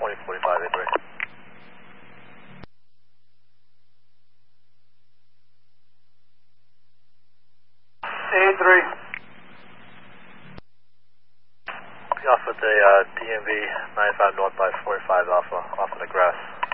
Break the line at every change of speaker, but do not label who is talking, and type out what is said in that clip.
2045, A3.
A3.
Off with a DMV 95 north by 45 Alpha, off in the grass.